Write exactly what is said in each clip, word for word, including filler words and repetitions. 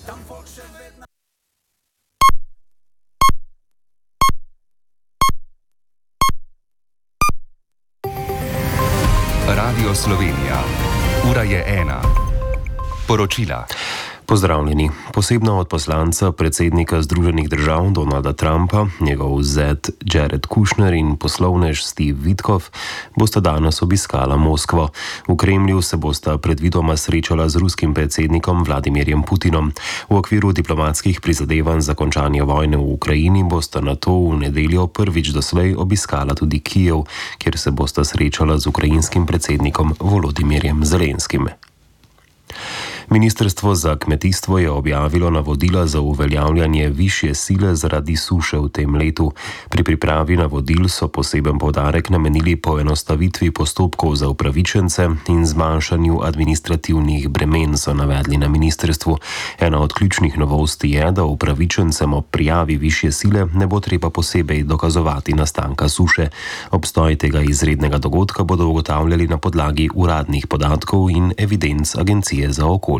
Radio Slovenija. Ura je ena. Poročila. Pozdravljeni. Posebno od poslanca predsednika Združenih držav Donalda Trumpa, njegov zet Jared Kushner in poslovnež Steve Witkoff bosta danes obiskala Moskvo. V Kremlju se bosta predvidoma srečala z ruskim predsednikom Vladimirjem Putinom. V okviru diplomatskih prizadevanj za končanje vojne v Ukrajini bosta nato v nedeljo prvič doslej obiskala tudi Kijev, kjer se bosta srečala z ukrajinskim predsednikom Volodimirjem Zelenskim. Ministrstvo za kmetijstvo je objavilo navodila za uveljavljanje višje sile zaradi suše v tem letu. Pri pripravi navodil so poseben poudarek namenili poenostavitvi postopkov za upravičence in zmanjšanju administrativnih bremen, so navedli na ministrstvu. Ena od ključnih novosti je, da upravičencem ob prijavi višje sile ne bo treba posebej dokazovati nastanka suše. Obstoj tega izrednega dogodka bodo ugotavljali na podlagi uradnih podatkov in evidenc Agencije za okolje.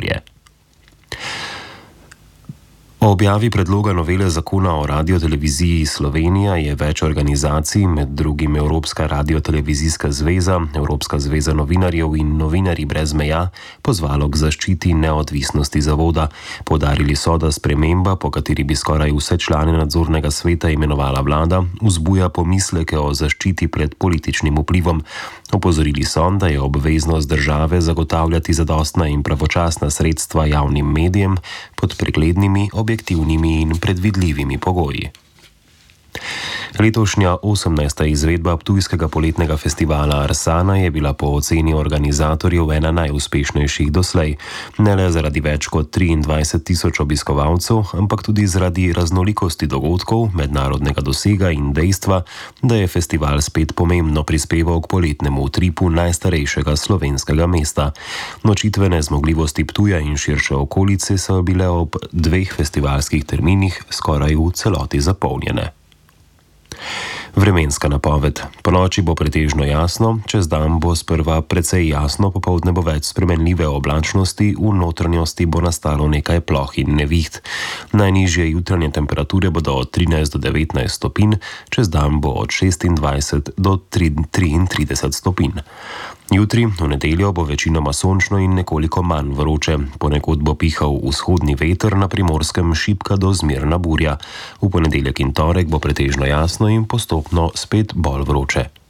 O objavi predloga novele zakona o radioteleviziji Slovenija je več organizacij, med drugim Evropska radiotelevizijska zveza, Evropska zveza novinarjev in Novinarji brez meja, pozvalo k zaščiti neodvisnosti zavoda. Poudarili so, da sprememba, po kateri bi skoraj vse člane nadzornega sveta imenovala vlada, vzbuja pomisleke o zaščiti pred političnim vplivom. Opozorili so, da je obveznost države zagotavljati zadostna in pravočasna sredstva javnim medijem pod preglednimi, objektivnimi in predvidljivimi pogoji. Letošnja osemnajsta izvedba ptujskega poletnega festivala Arsana je bila po oceni organizatorjev ena najuspešnejših doslej. Ne le zaradi več kot triindvajset tisoč obiskovalcev, ampak tudi zaradi raznolikosti dogodkov, mednarodnega dosega in dejstva, da je festival spet pomembno prispeval k poletnemu utripu najstarejšega slovenskega mesta. Nočitvene zmogljivosti Ptuja in širše okolice so bile ob dveh festivalskih terminih skoraj v celoti zapolnjene. Vremenska napoved. Ponoči bo pretežno jasno, čez dan bo sprva precej jasno, popoldne bo več spremenljive oblačnosti, v notranjosti bo nastalo nekaj ploh in neviht. Najnižje jutranje temperature bodo od trinajst do devetnajst stopinj, čez dan bo od šestindvajset do triintrideset stopinj. Jutri, v nedeljo, bo večinoma sončno in nekoliko manj vroče. Ponekod bo pihal vzhodni veter, na Primorskem šibka do zmerna burja. V ponedeljek in torek bo pretežno jasno in postopno spet bolj vroče.